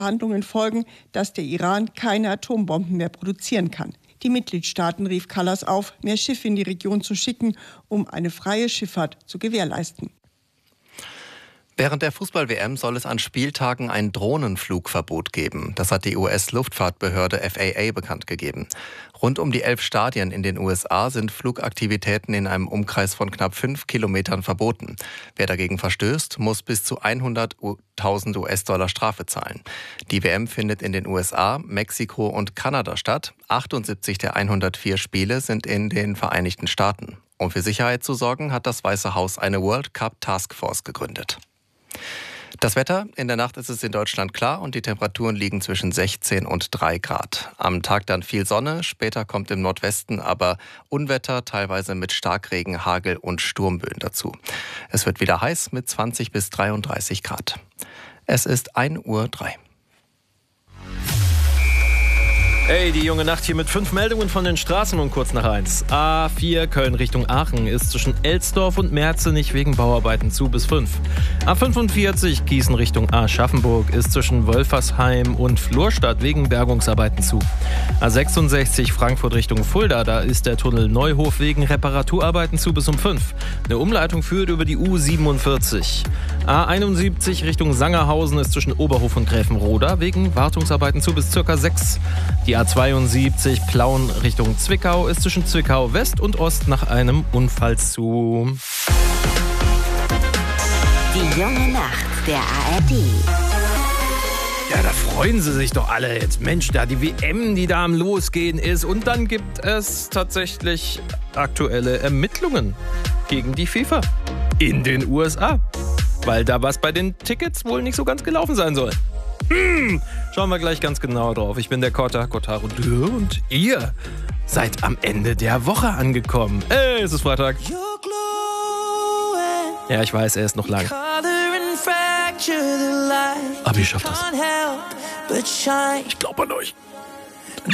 Verhandlungen folgen, dass der Iran keine Atombomben mehr produzieren kann. Die Mitgliedstaaten rief Kallas auf, mehr Schiffe in die Region zu schicken, um eine freie Schifffahrt zu gewährleisten. Während der Fußball-WM soll es an Spieltagen ein Drohnenflugverbot geben. Das hat die US-Luftfahrtbehörde FAA bekannt gegeben. Rund um die 11 Stadien in den USA sind Flugaktivitäten in einem Umkreis von knapp 5 Kilometern verboten. Wer dagegen verstößt, muss bis zu 100.000 US-Dollar Strafe zahlen. Die WM findet in den USA, Mexiko und Kanada statt. 78 der 104 Spiele sind in den Vereinigten Staaten. Um für Sicherheit zu sorgen, hat das Weiße Haus eine World Cup Taskforce gegründet. Das Wetter: In der Nacht ist es in Deutschland klar und die Temperaturen liegen zwischen 16 und 3 Grad. Am Tag dann viel Sonne, später kommt im Nordwesten aber Unwetter, teilweise mit Starkregen, Hagel und Sturmböen dazu. Es wird wieder heiß mit 20 bis 33 Grad. Es ist 1:03 Uhr. Hey, die junge Nacht hier mit 5 Meldungen von den Straßen um kurz nach 1. A4 Köln Richtung Aachen ist zwischen Elsdorf und Merzenich wegen Bauarbeiten zu bis 5. A45 Gießen Richtung Aschaffenburg ist zwischen Wolfersheim und Florstadt wegen Bergungsarbeiten zu. A66 Frankfurt Richtung Fulda, da ist der Tunnel Neuhof wegen Reparaturarbeiten zu bis um 5. Eine Umleitung führt über die U47. A71 Richtung Sangerhausen ist zwischen Oberhof und Gräfenroda wegen Wartungsarbeiten zu bis ca. 6. Die A72 Plauen Richtung Zwickau ist zwischen Zwickau West und Ost nach einem Unfall zu. Die junge Nacht der ARD. Ja, da freuen sie sich doch alle jetzt. Mensch, da die WM, die da am Losgehen ist. Und dann gibt es tatsächlich aktuelle Ermittlungen gegen die FIFA in den USA. Weil da was bei den Tickets wohl nicht so ganz gelaufen sein soll. Schauen wir gleich ganz genau drauf. Ich bin der Kotaro Dürr und ihr seid am Ende der Woche angekommen. Hey, es ist Freitag. Ja, ich weiß, er ist noch lang. Aber ihr schafft das. Ich glaube an euch.